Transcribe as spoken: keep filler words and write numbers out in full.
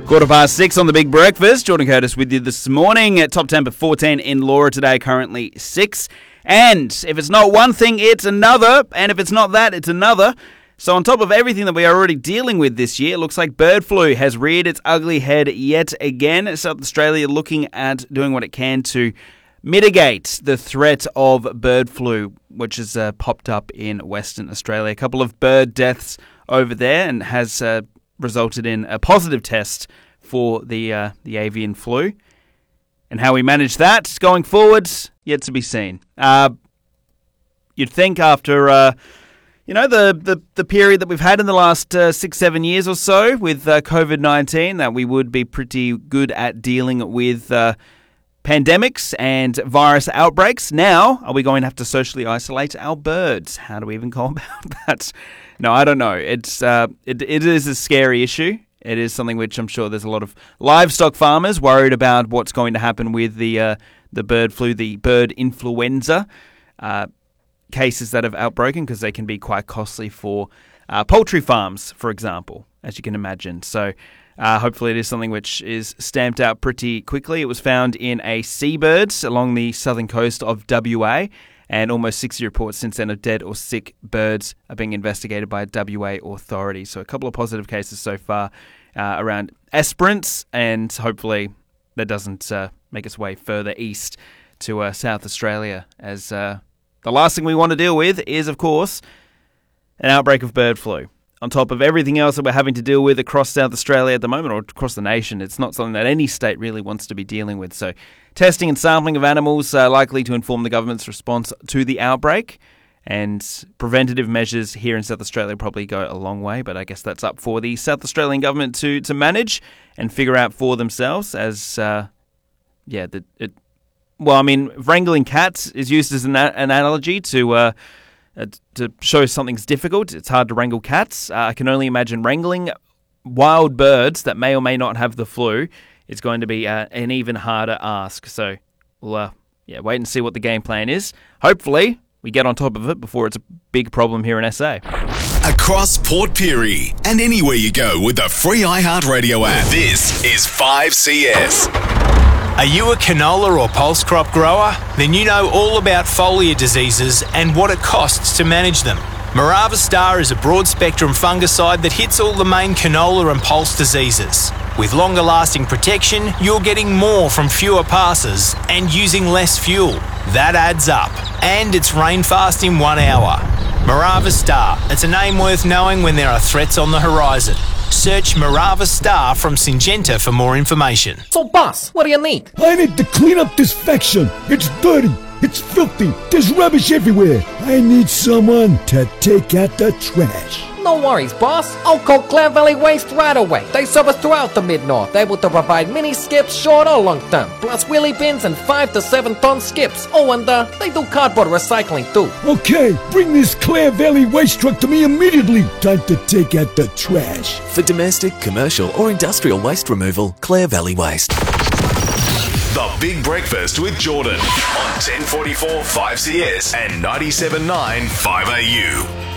Quarter past six on the Big Breakfast. Jordan Curtis with you this morning at top ten for fourteen in Laura today, currently six. And if it's not one thing, it's another. And if it's not that, it's another. So on top of everything that we are already dealing with this year, it looks like bird flu has reared its ugly head yet again. South Australia looking at doing what it can to mitigate the threat of bird flu, which has uh, popped up in Western Australia. A couple of bird deaths over there and has uh, resulted in a positive test for the uh, the avian flu. And how we manage that going forward, yet to be seen. Uh, you'd think after, uh, you know, the, the, the period that we've had in the last uh, six, seven years or so with uh, covid nineteen, that we would be pretty good at dealing with uh, pandemics and virus outbreaks. Now, are we going to have to socially isolate our birds? How do we even go about that? No, I don't know. It's uh, it it is a scary issue. It is something which I'm sure there's a lot of livestock farmers worried about what's going to happen with the uh, the bird flu, the bird influenza uh, cases that have outbroken, because they can be quite costly for uh, poultry farms, for example, as you can imagine. So uh, hopefully it is something which is stamped out pretty quickly. It was found in a seabird along the southern coast of W A. And almost sixty reports since then of dead or sick birds are being investigated by W A authorities. So a couple of positive cases so far uh, around Esperance, and hopefully that doesn't uh, make its way further east to uh, South Australia, as uh, the last thing we want to deal with is, of course, an outbreak of bird flu. On top of everything else that we're having to deal with across South Australia at the moment, or across the nation, it's not something that any state really wants to be dealing with. So testing and sampling of animals are likely to inform the government's response to the outbreak, and preventative measures here in South Australia probably go a long way, but I guess that's up for the South Australian government to, to manage and figure out for themselves as, uh, yeah, the, it, well, I mean, wrangling cats is used as an, an analogy to... Uh, Uh, to show something's difficult. It's hard to wrangle cats. Uh, I can only imagine wrangling wild birds that may or may not have the flu is going to be uh, an even harder ask. So we'll uh, yeah, wait and see what the game plan is. Hopefully we get on top of it before it's a big problem here in S A. Across Port Pirie and anywhere you go with the free iHeartRadio app. This is five C S. Are you a canola or pulse crop grower? Then you know all about foliar diseases and what it costs to manage them. Morava Star is a broad-spectrum fungicide that hits all the main canola and pulse diseases. With longer-lasting protection, you're getting more from fewer passes and using less fuel. That adds up. And it's rain-fast in one hour. Morava Star. It's a name worth knowing when there are threats on the horizon. Search Morava Star from Syngenta for more information. So, boss, what do you need? I need to clean up this faction. It's dirty. It's filthy. There's rubbish everywhere. I need someone to take out the trash. No worries, boss. I'll call Clare Valley Waste right away. They service throughout the Mid-North, able to provide mini skips short or long term, plus wheelie bins and five to seven ton skips. Oh, and uh, they do cardboard recycling too. Okay, bring this Clare Valley Waste truck to me immediately. Time to take out the trash. For domestic, commercial or industrial waste removal, Clare Valley Waste. The Big Breakfast with Jordan on ten forty-four five C S and ninety-seven point nine five A U.